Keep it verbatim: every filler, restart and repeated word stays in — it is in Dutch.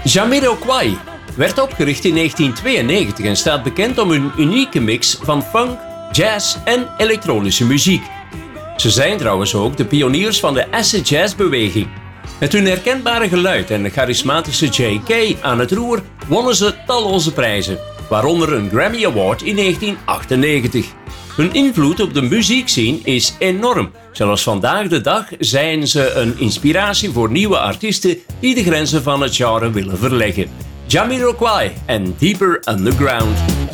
Jamiroquai werd opgericht in negentien tweeënnegentig en staat bekend om een unieke mix van funk, jazz en elektronische muziek. Ze zijn trouwens ook de pioniers van de acid jazz beweging. Met hun herkenbare geluid en de charismatische J K aan het roer wonnen ze talloze prijzen, waaronder een Grammy Award in negentien achtennegentig. Hun invloed op de muziekscene is enorm. Zelfs vandaag de dag zijn ze een inspiratie voor nieuwe artiesten die de grenzen van het genre willen verleggen. Jamiroquai en Deeper Underground.